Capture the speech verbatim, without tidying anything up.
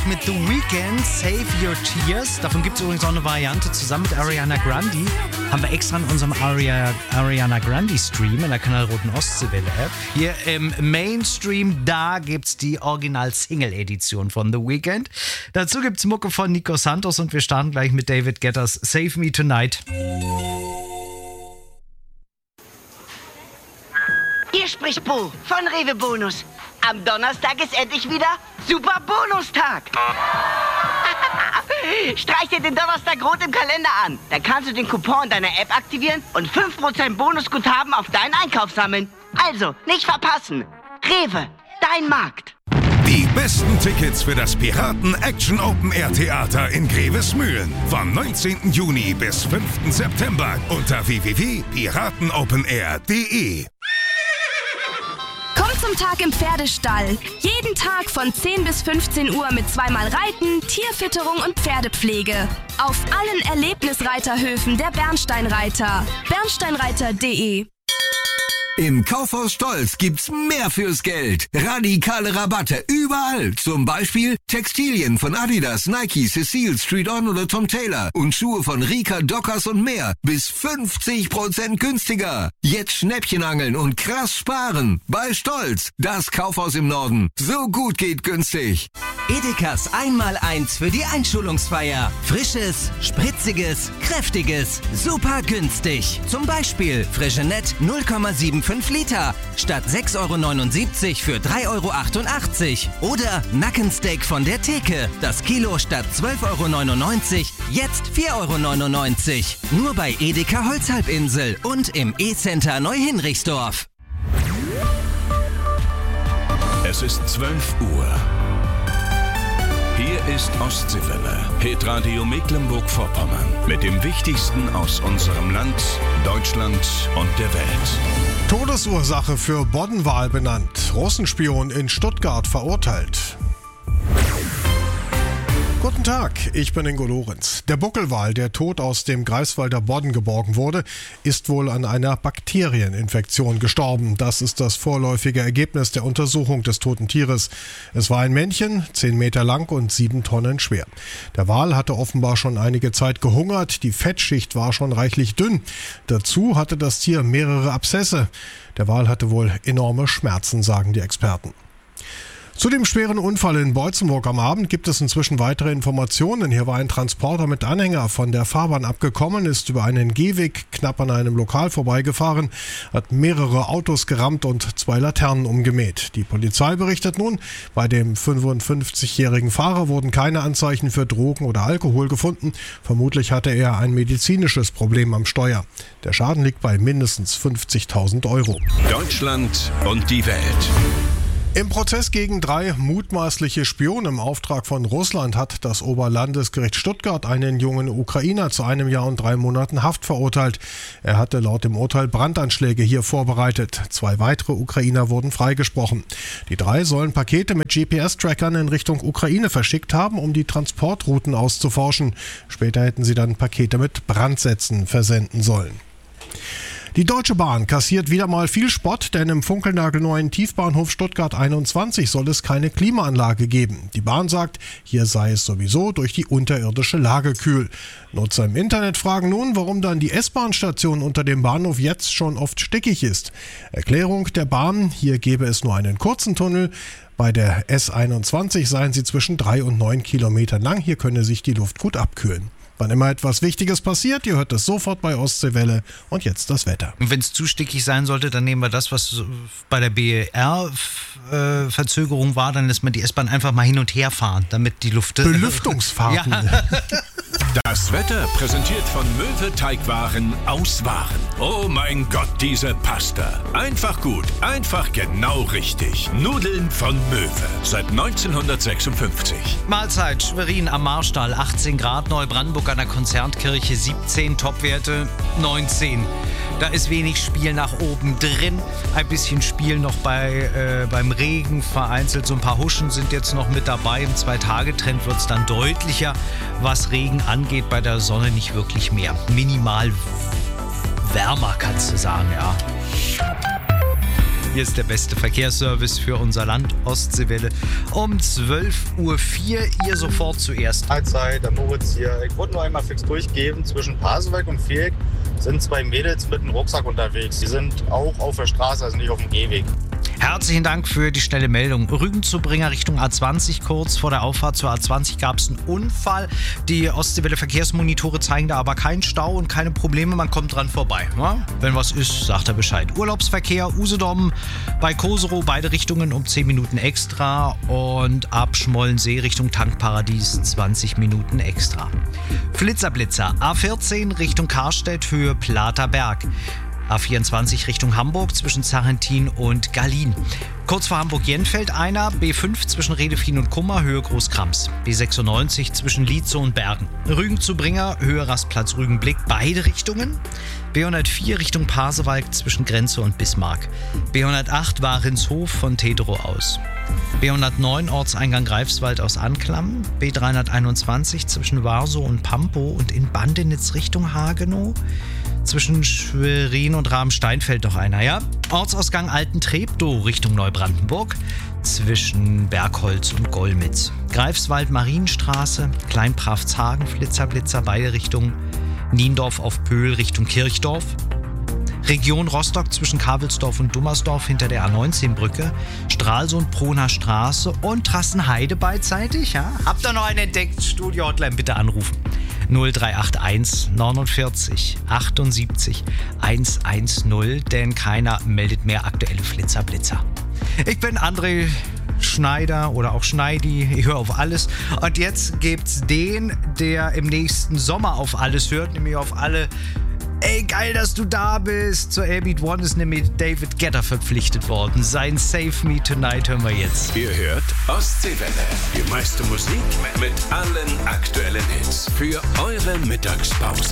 mit The Weeknd, Save Your Tears. Davon gibt es übrigens auch eine Variante zusammen mit Ariana Grande. Haben wir extra in unserem Aria, Ariana Grande Stream in der Kanalroten Ostseewelle-App. Hier im Mainstream, da gibt es die Original-Single-Edition von The Weeknd. Dazu gibt es Mucke von Nico Santos und wir starten gleich mit David Guetta's Save Me Tonight. Hier spricht Bo von Rewe Bonus. Am Donnerstag ist endlich wieder Super Bonustag. Streich dir den Donnerstag rot im Kalender an. Dann kannst du den Coupon deiner App aktivieren und fünf Prozent Bonusguthaben auf deinen Einkauf sammeln. Also, nicht verpassen. Rewe, dein Markt. Die besten Tickets für das Piraten Action Open Air Theater in Grevesmühlen vom neunzehnten Juni bis fünften September unter w w w punkt piratenopenair punkt d e. Komm zum Tag im Pferdestall. Jeden Tag von zehn bis fünfzehn Uhr mit zweimal Reiten, Tierfütterung und Pferdepflege. Auf allen Erlebnisreiterhöfen der Bernsteinreiter. bernsteinreiter punkt d e. Im Kaufhaus Stolz gibt's mehr fürs Geld. Radikale Rabatte überall. Zum Beispiel Textilien von Adidas, Nike, Cecile, Street On oder Tom Taylor. Und Schuhe von Rika, Dockers und mehr. Bis fünfzig Prozent günstiger. Jetzt Schnäppchen angeln und krass sparen. Bei Stolz. Das Kaufhaus im Norden. So gut geht günstig. Edekas Einmaleins für die Einschulungsfeier. Frisches, spritziges, kräftiges. Super günstig. Zum Beispiel Frigenet null Komma fünfundsiebzig Liter statt sechs Euro neunundsiebzig für drei Euro achtundachtzig. Oder Nackensteak von der Theke. Das Kilo statt zwölf Euro neunundneunzig, jetzt vier Euro neunundneunzig. Nur bei Edeka Holzhalbinsel und im E-Center Neuhinrichsdorf. Es ist zwölf Uhr. Hier ist Ostseewelle, Hitradio Mecklenburg-Vorpommern. Mit dem Wichtigsten aus unserem Land, Deutschland und der Welt. Todesursache für Boddenwal benannt. Russenspion in Stuttgart verurteilt. Guten Tag, ich bin Ingo Lorenz. Der Buckelwal, der tot aus dem Greifswalder Bodden geborgen wurde, ist wohl an einer Bakterieninfektion gestorben. Das ist das vorläufige Ergebnis der Untersuchung des toten Tieres. Es war ein Männchen, zehn Meter lang und sieben Tonnen schwer. Der Wal hatte offenbar schon einige Zeit gehungert, die Fettschicht war schon reichlich dünn. Dazu hatte das Tier mehrere Abszesse. Der Wal hatte wohl enorme Schmerzen, sagen die Experten. Zu dem schweren Unfall in Boitzenburg am Abend gibt es inzwischen weitere Informationen. Hier war ein Transporter mit Anhänger von der Fahrbahn abgekommen, ist über einen Gehweg knapp an einem Lokal vorbeigefahren, hat mehrere Autos gerammt und zwei Laternen umgemäht. Die Polizei berichtet nun, bei dem fünfundfünfzigjährigen Fahrer wurden keine Anzeichen für Drogen oder Alkohol gefunden. Vermutlich hatte er ein medizinisches Problem am Steuer. Der Schaden liegt bei mindestens fünfzigtausend Euro. Deutschland und die Welt. Im Prozess gegen drei mutmaßliche Spione im Auftrag von Russland hat das Oberlandesgericht Stuttgart einen jungen Ukrainer zu einem Jahr und drei Monaten Haft verurteilt. Er hatte laut dem Urteil Brandanschläge hier vorbereitet. Zwei weitere Ukrainer wurden freigesprochen. Die drei sollen Pakete mit G P S-Trackern in Richtung Ukraine verschickt haben, um die Transportrouten auszuforschen. Später hätten sie dann Pakete mit Brandsätzen versenden sollen. Die Deutsche Bahn kassiert wieder mal viel Spott, denn im funkelnagelneuen Tiefbahnhof Stuttgart einundzwanzig soll es keine Klimaanlage geben. Die Bahn sagt, hier sei es sowieso durch die unterirdische Lage kühl. Nutzer im Internet fragen nun, warum dann die S-Bahn-Station unter dem Bahnhof jetzt schon oft stickig ist. Erklärung der Bahn, hier gäbe es nur einen kurzen Tunnel. Bei der S einundzwanzig seien sie zwischen drei und neun Kilometern lang. Hier könne sich die Luft gut abkühlen. Wann immer etwas Wichtiges passiert, ihr hört es sofort bei Ostseewelle. Und jetzt das Wetter. Und wenn es zu stickig sein sollte, dann nehmen wir das, was bei der B E R-Verzögerung war. Dann lässt man die S-Bahn einfach mal hin und her fahren, damit die Luft... Belüftungsfahrten. Ja. Das Wetter präsentiert von Möwe Teigwaren aus Waren. Oh mein Gott, diese Pasta. Einfach gut, einfach genau richtig. Nudeln von Möwe. Seit neunzehnhundertsechsundfünfzig. Mahlzeit, Schwerin am Marstall, achtzehn Grad, Neubrandenburg an der Konzertkirche, siebzehn, Topwerte neunzehn. Da ist wenig Spiel nach oben drin. Ein bisschen Spiel noch bei, äh, beim Regen. Vereinzelt so ein paar Huschen sind jetzt noch mit dabei. Im Zwei-Tage-Trend wird es dann deutlicher. Was Regen angeht, bei der Sonne nicht wirklich mehr. Minimal wärmer, kannst du sagen, ja. Hier ist der beste Verkehrsservice für unser Land, Ostseewelle. Um zwölf Uhr vier, ihr sofort zuerst. Mahlzeit, der Moritz hier. Ich wollte nur einmal fix durchgeben. Zwischen Pasewalk und Viereck sind zwei Mädels mit einem Rucksack unterwegs. Die sind auch auf der Straße, also nicht auf dem Gehweg. Herzlichen Dank für die schnelle Meldung. Rügen-zu-Bringer Richtung A zwanzig, kurz vor der Auffahrt zur A zwanzig gab es einen Unfall. Die Ostseewelle Verkehrsmonitore zeigen da aber keinen Stau und keine Probleme. Man kommt dran vorbei. Ja? Wenn was ist, sagt er Bescheid. Urlaubsverkehr, Usedom bei Koserow, beide Richtungen um zehn Minuten extra. Und ab Schmollensee Richtung Tankparadies zwanzig Minuten extra. Flitzerblitzer, A vierzehn Richtung Karstedt, Höhe Platerberg. A vierundzwanzig Richtung Hamburg zwischen Sarrentin und Gallien. Kurz vor Hamburg-Jenfeld einer, B fünf zwischen Redefin und Kummer, Höhe Großkrams. B sechsundneunzig zwischen Lietzow und Bergen. Rügen-zu-Bringer, Höhe Rastplatz Rügenblick, beide Richtungen. B hundertvier Richtung Pasewalk zwischen Grenze und Bismarck. B hundertacht Warenshof von Tedrow aus. B hundertneun Ortseingang Greifswald aus Anklam. B dreihunderteinundzwanzig zwischen Warsow und Pampow und in Bandenitz Richtung Hagenow. Zwischen Schwerin und Rabensteinfeld noch einer, ja? Ortsausgang Altentreptow Richtung Neubrandenburg. Zwischen Bergholz und Golmitz. Greifswald Marienstraße, Kleinpraftshagen, Flitzerblitzer, beide Richtungen. Niendorf auf Pöhl Richtung Kirchdorf. Region Rostock zwischen Kavelsdorf und Dummersdorf hinter der A neunzehn Brücke. Stralsund, Proner Straße und Trassenheide beidseitig, ja? Habt ihr noch einen entdeckt? Studio-Hotline bitte anrufen. null drei acht eins neunundvierzig achtundsiebzig hundertzehn, denn keiner meldet mehr aktuelle Flitzerblitzer. Ich bin André Schneider oder auch Schneidi, ich höre auf alles. Und jetzt gibt's den, der im nächsten Sommer auf alles hört, nämlich auf alle. Ey, geil, dass du da bist. Zur Airbeat One ist nämlich David Guetta verpflichtet worden. Sein Save Me Tonight hören wir jetzt. Ihr hört Ostseewelle. Die meiste Musik mit allen aktuellen Hits für eure Mittagspause.